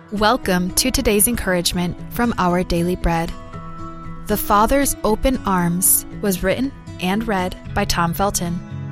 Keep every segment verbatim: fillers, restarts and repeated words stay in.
Welcome to today's encouragement from Our Daily Bread. The Father's Open Arms was written and read by Tom Felton.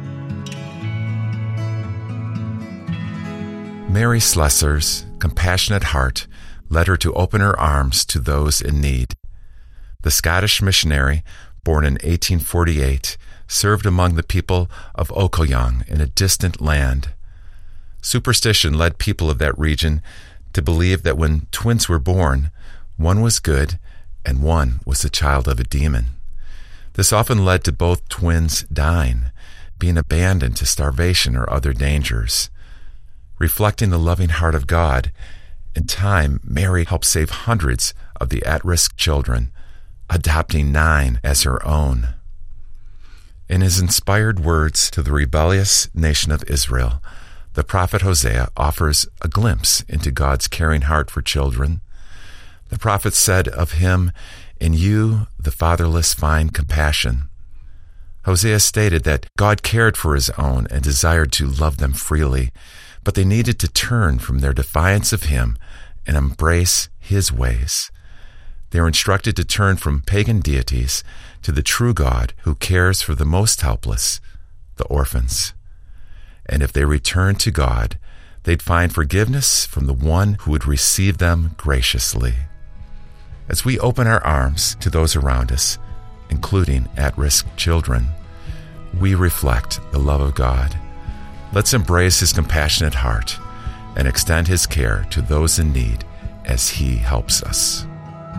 Mary Slessor's compassionate heart led her to open her arms to those in need. The Scottish missionary, born in eighteen forty-eight, served among the people of Okoyong in a distant land. Superstition led people of that region to believe that when twins were born, one was good and one was the child of a demon. This often led to both twins dying, being abandoned to starvation or other dangers. Reflecting the loving heart of God, in time, Mary helped save hundreds of the at-risk children, adopting nine as her own. In his inspired words to the rebellious nation of Israel, the prophet Hosea offers a glimpse into God's caring heart for children. The prophet said of him, "In you the fatherless find compassion." Hosea stated that God cared for his own and desired to love them freely, but they needed to turn from their defiance of him and embrace his ways. They are instructed to turn from pagan deities to the true God who cares for the most helpless, the orphans. And if they return to God, they'd find forgiveness from the one who would receive them graciously. As we open our arms to those around us, including at-risk children, we reflect the love of God. Let's embrace his compassionate heart and extend his care to those in need as he helps us.